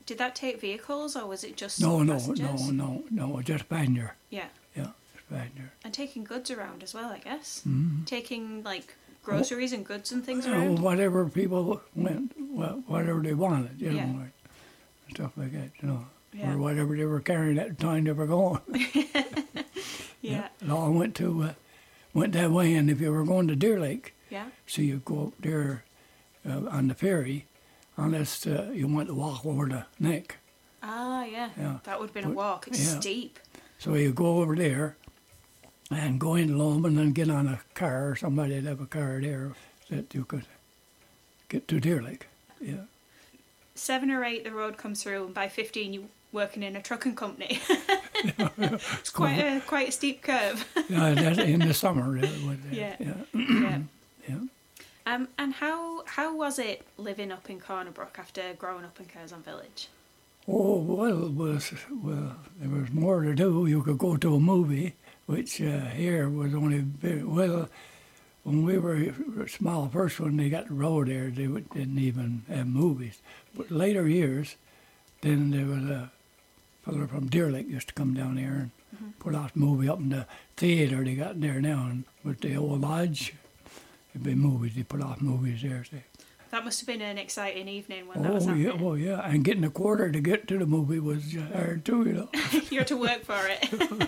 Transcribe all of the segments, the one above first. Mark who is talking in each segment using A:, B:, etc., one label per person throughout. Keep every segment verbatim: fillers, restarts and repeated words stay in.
A: did that take vehicles or was it just
B: No, no,
A: passengers?
B: no, no, no, just passenger.
A: Yeah.
B: Yeah, just passenger.
A: And taking goods around as well, I guess.
B: Mm-hmm.
A: Taking like groceries and goods and things
B: Well,
A: around.
B: whatever people went, wha- whatever they wanted, you know,
A: Yeah.
B: like, stuff like that, you know.
A: Yeah.
B: Or whatever they were carrying at the time they were going.
A: Yeah.
B: It all went to, uh, went that way, and if you were going to Deer Lake,
A: Yeah.
B: so you go up there uh, on the ferry, unless uh, you want to walk over the neck.
A: Ah, yeah.
B: Yeah.
A: That would have been a
B: But-
A: walk. It's
B: yeah.
A: steep.
B: So you go over there and go in Lome and then get on a car, or somebody would have a car there that you could get to Deer Lake. Yeah.
A: Seven or eight, the road comes through, and by fifteen, you're working in a trucking company. It's quite a quite a steep curve.
B: Yeah, that in the summer. It was, uh,
A: Yeah.
B: yeah.
A: Yeah.
B: Yeah.
A: Um, and how how was it living up in Corner Brook after growing up in Curzon Village?
B: Oh, well, it was, well, there was more to do. You could go to a movie, which uh, here was only, very, well, when we were small, first when they got the road there, they would- didn't even have movies. But later years, then there was a fellow from Deer Lake used to come down there and put out a movie up in the theater they got there now. And with the old lodge, there'd be movies. They put off movies there. So.
A: That must have been an exciting evening when that was
B: Oh,
A: happening.
B: yeah, oh, yeah. And getting a quarter to get to the movie was uh, hard too, you know.
A: You had to work for it.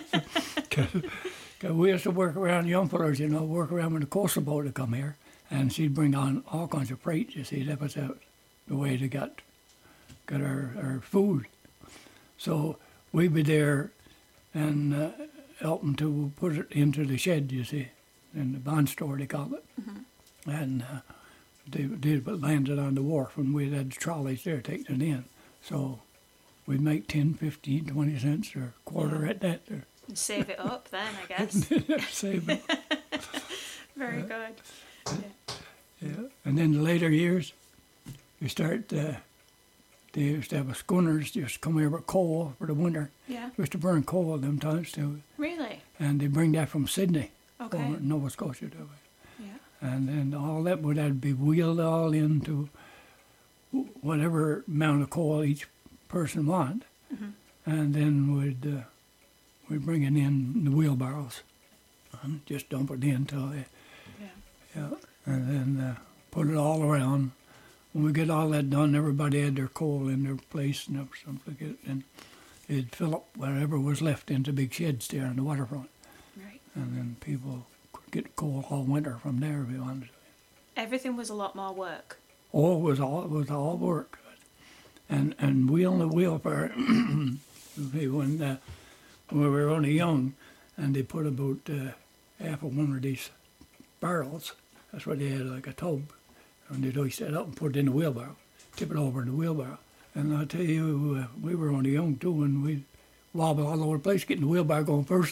B: Cause we used to work around young fellas, you know, work around when the coastal boat would come here, and she'd bring on all kinds of freight. You see, that was uh, the way they got got our, our food. So we'd be there and uh, helping to put it into the shed. You see, in the bond store they call it, and uh, they they landed on the wharf, and we had trolleys there taking it in. So we'd make ten, fifteen, twenty cents or a quarter
A: Yeah.
B: at that. Or,
A: And save it up then, I guess.
B: save it.
A: Very good.
B: Yeah, and then the later years, you start, uh, they used to have a schooners just come here with coal for the winter.
A: Yeah.
B: We used to burn coal them times too.
A: Really?
B: And they bring that from Sydney,
A: Okay.
B: over Nova Scotia. That way.
A: Yeah.
B: And then all that would have to be wheeled all into whatever amount of coal each person want.
A: Mm-hmm.
B: And then we'd, uh, we'd bring it in the wheelbarrows and just dump it in till they,
A: Yeah.
B: yeah, and then uh, put it all around. When we get all that done, everybody had their coal in their place and something like that, and it'd fill up whatever was left into big sheds there on the waterfront,
A: Right.
B: and then people could get coal all winter from there if they wanted.
A: Everything was a lot more work.
B: Oh, it was all it was all work, and and wheeling the wheel for when uh, when we were only young, and they put about uh, half of one of these barrels. That's what they had, like a tub, and they'd hoist that up and put it in the wheelbarrow, tip it over in the wheelbarrow. And I tell you, uh, we were only young too, and we'd wobble all over the place, getting the wheelbarrow going first.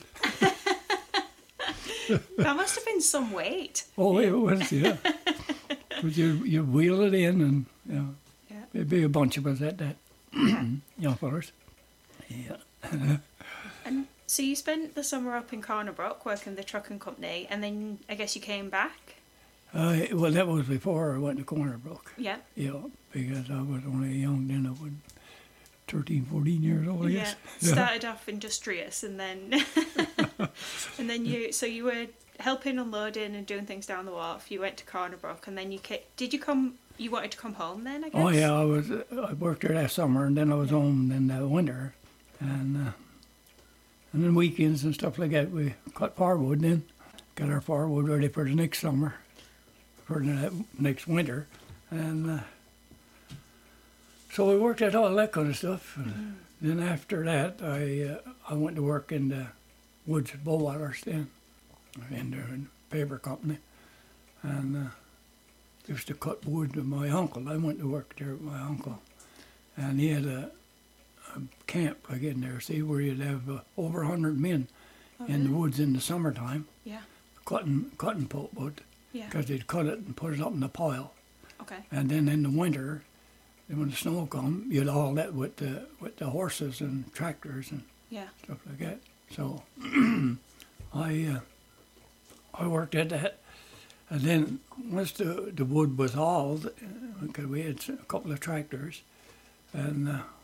A: That must have been some weight.
B: Oh, it was, yeah. But you you wheel it in, and you know,
A: Yeah.
B: there'd be a bunch of us at that, young fellas. Yeah.
A: And so you spent the summer up in Corner Brook working the trucking company, and then I guess you came back.
B: Uh, well, that was before I went to Corner Brook.
A: Yeah.
B: Yeah, because I was only young then. I was thirteen, fourteen years old, I
A: Yeah.
B: guess.
A: Started off industrious, and then and then you so you were helping unloading and doing things down the wharf. You went to Corner Brook, and then you ca- did you come? You wanted to come home then, I guess.
B: Oh, yeah, I was. Uh, I worked there that summer, and then I was home in the winter. And uh, and then weekends and stuff like that, we cut firewood then. Got our firewood ready for the next summer, for the next winter. And uh, so we worked at all that kind of stuff. And
A: Mm-hmm.
B: then after that, I uh, I went to work in the Woods Bowwaters then, in the paper company. And uh, used to cut wood with my uncle. I went to work there with my uncle. And he had a, a camp like in there, see, where you'd have uh, over a hundred men
A: Oh,
B: in the
A: really?
B: woods in the summertime,
A: Yeah.
B: cutting cutting pulpwood,
A: Yeah.
B: because they'd cut it and put it up in the pile.
A: Okay.
B: And then in the winter, then when the snow come, you'd haul that with the with the horses and tractors and
A: Yeah.
B: stuff like that. So I uh, I worked at that, and then once the the wood was hauled, because we had a couple of tractors, and uh,